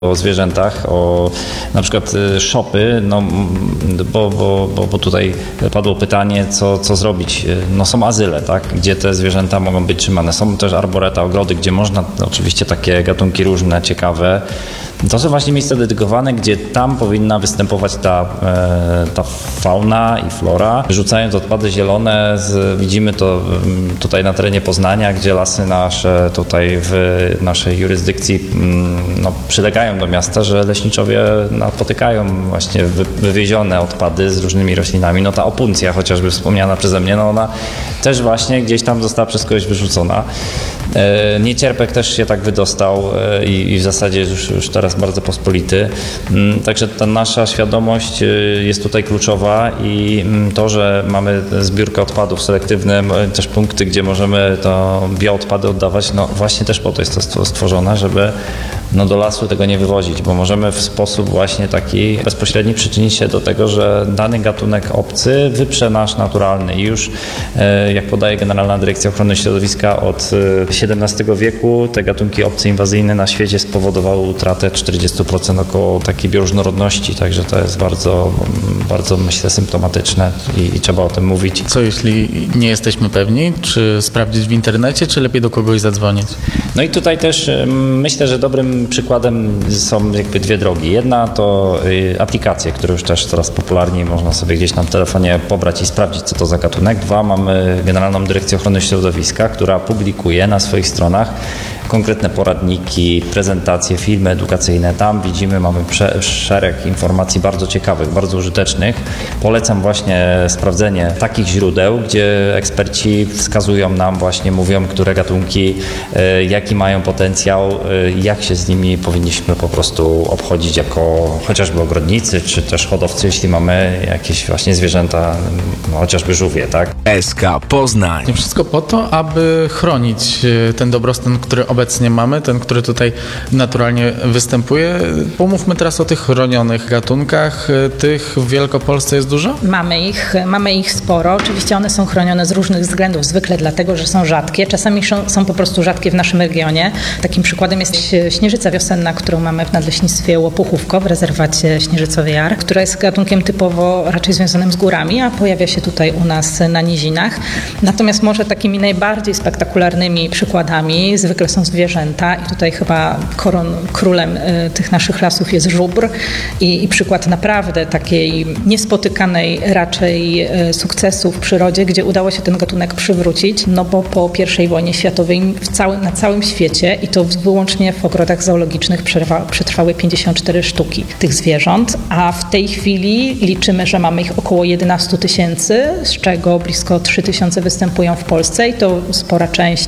o zwierzętach, o na przykład szopy, no, bo tutaj padło pytanie, co zrobić. No, są azyle, tak, gdzie te zwierzęta mogą być trzymane. Są też arboreta, ogrody, gdzie można, oczywiście takie gatunki różne, ciekawe. To są właśnie miejsca dedykowane, gdzie tam powinna występować ta fauna i flora. Rzucając odpady zielone, widzimy to tutaj na terenie Poznania, gdzie lasy nasze tutaj w naszej jurysdykcji przylegają do miasta, że leśniczowie napotykają właśnie wywiezione odpady z różnymi roślinami. No ta opuncja chociażby wspomniana przeze mnie, no ona też właśnie gdzieś tam została przez kogoś wyrzucona. Niecierpek też się tak wydostał i w zasadzie już teraz bardzo pospolity. Także ta nasza świadomość jest tutaj kluczowa i to, że mamy zbiórkę odpadów selektywne, też punkty, gdzie możemy to bioodpady oddawać, no właśnie też po to jest to stworzone, żeby do lasu tego nie wywozić, bo możemy w sposób właśnie taki bezpośredni przyczynić się do tego, że dany gatunek obcy wyprze nasz naturalny. I już, jak podaje Generalna Dyrekcja Ochrony Środowiska, od XVII wieku te gatunki obce inwazyjne na świecie spowodowały utratę 40% około takiej bioróżnorodności, także to jest bardzo, bardzo, myślę, symptomatyczne i trzeba o tym mówić. Co jeśli nie jesteśmy pewni? Czy sprawdzić w internecie, czy lepiej do kogoś zadzwonić? No i tutaj też myślę, że dobrym przykładem są jakby dwie drogi. Jedna to aplikacje, które już też coraz popularniej można sobie gdzieś na telefonie pobrać i sprawdzić, co to za gatunek. Dwa, mamy Generalną Dyrekcję Ochrony Środowiska, która publikuje na swoich stronach konkretne poradniki, prezentacje, filmy edukacyjne. Tam widzimy, mamy szereg informacji bardzo ciekawych, bardzo użytecznych. Polecam właśnie sprawdzenie takich źródeł, gdzie eksperci wskazują nam właśnie, mówią, które gatunki, jaki mają potencjał, jak się z nimi powinniśmy po prostu obchodzić jako chociażby ogrodnicy, czy też hodowcy, jeśli mamy jakieś właśnie zwierzęta, chociażby żółwie, tak? SK Poznań. Wszystko po to, aby chronić ten dobrostan, który obecnie mamy, ten, który tutaj naturalnie występuje. Pomówmy teraz o tych chronionych gatunkach. Tych w Wielkopolsce jest dużo? Mamy ich sporo. Oczywiście one są chronione z różnych względów, zwykle dlatego, że są rzadkie. Czasami są po prostu rzadkie w naszym regionie. Takim przykładem jest śnieżyca wiosenna, którą mamy w Nadleśnictwie Łopuchówko w rezerwacie Śnieżycowy Jar, która jest gatunkiem typowo raczej związanym z górami, a pojawia się tutaj u nas na nizinach. Natomiast może takimi najbardziej spektakularnymi przykładami zwykle są zwierzęta i tutaj chyba królem tych naszych lasów jest żubr i przykład naprawdę takiej niespotykanej raczej sukcesu w przyrodzie, gdzie udało się ten gatunek przywrócić, no bo po I wojnie światowej na całym świecie i to wyłącznie w ogrodach zoologicznych przetrwały 54 sztuki tych zwierząt, a w tej chwili liczymy, że mamy ich około 11 000, z czego blisko 3 000 występują w Polsce i to spora część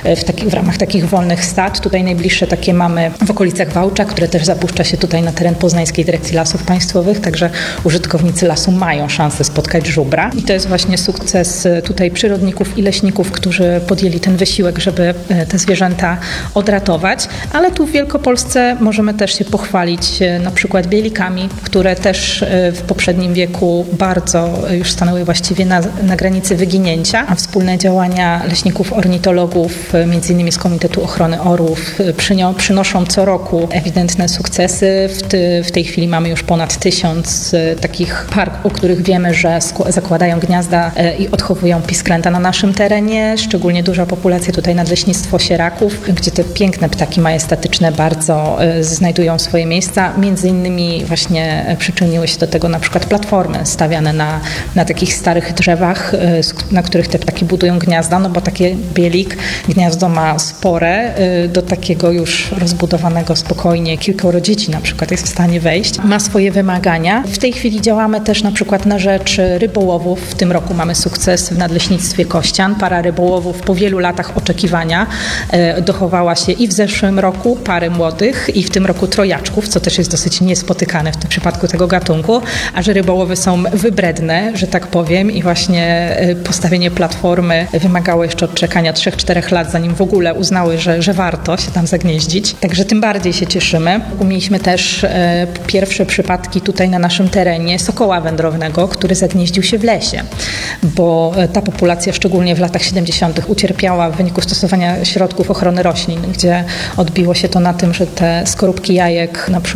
w ramach takich wolnych stad. Tutaj najbliższe takie mamy w okolicach Wałcza, które też zapuszcza się tutaj na teren Poznańskiej Dyrekcji Lasów Państwowych, także użytkownicy lasu mają szansę spotkać żubra. I to jest właśnie sukces tutaj przyrodników i leśników, którzy podjęli ten wysiłek, żeby te zwierzęta odratować, ale tu w Wielkopolsce możemy też się pochwalić na przykład bielikami, które też w poprzednim wieku bardzo już stanęły właściwie na granicy wyginięcia, a wspólne działania leśników ornitologów, m.in. z Komitetu Ochrony Orłów, przynoszą co roku ewidentne sukcesy. W tej chwili mamy już ponad 1000 takich parków, o których wiemy, że zakładają gniazda i odchowują pisklęta na naszym terenie. Szczególnie duża populacja tutaj Nadleśnictwo Sieraków, gdzie te piękne ptaki majestatyczne bardzo znajdują swoje miejsca. Między innymi właśnie przyczyniły się do tego na przykład platformy stawiane na takich starych drzewach, na których te ptaki budują gniazda, no bo takie bielik gniazdo ma spore, do takiego już rozbudowanego spokojnie kilkoro dzieci na przykład jest w stanie wejść. Ma swoje wymagania. W tej chwili działamy też na przykład na rzecz rybołowów. W tym roku mamy sukces w Nadleśnictwie Kościan. Para rybołowów po wielu latach oczekiwania dochowała się i w zeszłym roku pary młodych i w tym roku trojaczków, co też jest dosyć niespotykane w tym przypadku tego gatunku, a że rybołowy są wybredne, że tak powiem, i właśnie postawienie platformy wymagało jeszcze odczekania 3-4 lat, zanim w ogóle uznały, że warto się tam zagnieździć. Także tym bardziej się cieszymy. Mieliśmy też pierwsze przypadki tutaj na naszym terenie sokoła wędrownego, który zagnieździł się w lesie, bo ta populacja szczególnie w latach 70. ucierpiała w wyniku stosowania środków ochrony roślin, gdzie odbiło się to na tym, że te skorupki jajek na przykład